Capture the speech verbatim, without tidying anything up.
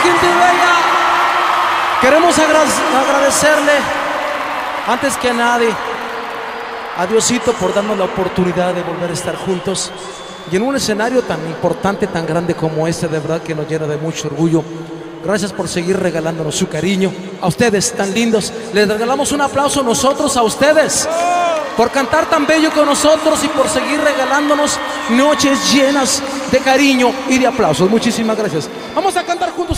gente bella. Queremos agradecerle, antes que a nadie, a Diosito por darnos la oportunidad de volver a estar juntos y en un escenario tan importante, tan grande como este, de verdad que nos llena de mucho orgullo. Gracias por seguir regalándonos su cariño. A ustedes tan lindos, les regalamos un aplauso nosotros a ustedes por cantar tan bello con nosotros y por seguir regalándonos noches llenas de cariño y de aplausos. Muchísimas gracias. Vamos a cantar juntos.